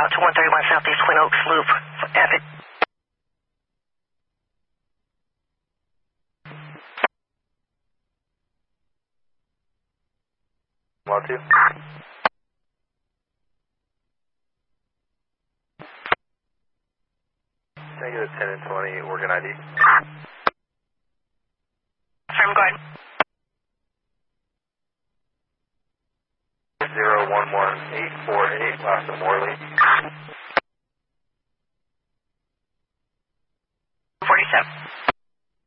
to 131 Southeast Twin Oaks Loop for Abbott. Well, two. Negative 10 and 20, Oregon ID. Affirm, go ahead. 011848, Lassa Morley.